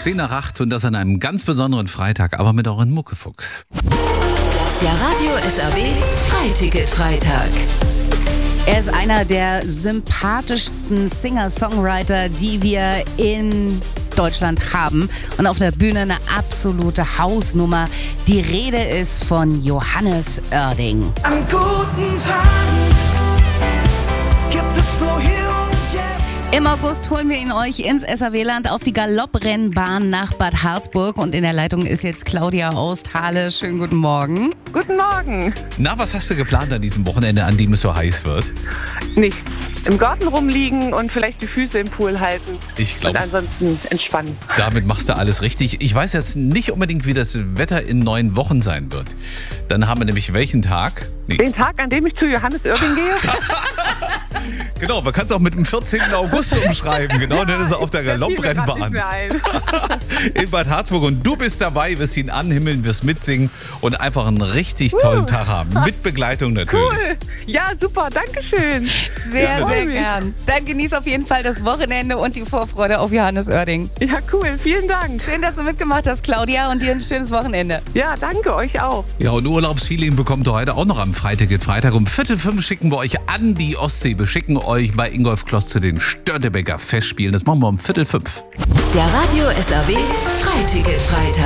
10 nach 8 und das an einem ganz besonderen Freitag, aber mit euren Muckefuchs. Der Radio SRW Freiticket-Freitag. Er ist einer der sympathischsten Singer-Songwriter, die wir in Deutschland haben. Und auf der Bühne eine absolute Hausnummer. Die Rede ist von Johannes Oerding. An guten Tagen gibt es nur hier und jetzt. Im August holen wir ihn euch ins SRW-Land auf die Galopprennbahn nach Bad Harzburg. Und in der Leitung ist jetzt Claudia aus Thale. Schönen guten Morgen. Guten Morgen. Na, was hast du geplant an diesem Wochenende, an dem es so heiß wird? Nichts. Im Garten rumliegen und vielleicht die Füße im Pool halten. Ich glaube, und ansonsten entspannen. damit machst du alles richtig. Ich weiß jetzt nicht unbedingt, wie das Wetter in 9 Wochen sein wird. Dann haben wir nämlich welchen Tag? Nee. Den Tag, an dem ich zu Johannes Oerding gehe? Genau, man kann es auch mit dem 14. August umschreiben. Genau, dann ist er auf der Galopprennbahn in Bad Harzburg. Und du bist dabei, wirst ihn anhimmeln, wirst mitsingen und einfach einen richtig tollen Tag haben. Mit Begleitung natürlich. Cool. Ja, super. Dankeschön. Sehr, sehr gern. Dann genieß auf jeden Fall das Wochenende und die Vorfreude auf Johannes Oerding. Ja, cool. Vielen Dank. Schön, dass du mitgemacht hast, Claudia, und dir ein schönes Wochenende. Ja, danke euch auch. Ja, und Urlaubsfeeling bekommt ihr heute auch noch am Freitag. Um 4:45 schicken wir euch an die Ostsee. Wir schicken euch bei Ingolf Kloss zu den Störtebeker Festspielen. Das machen wir um 4:45. Der Radio SRW Freiticket-Freitag.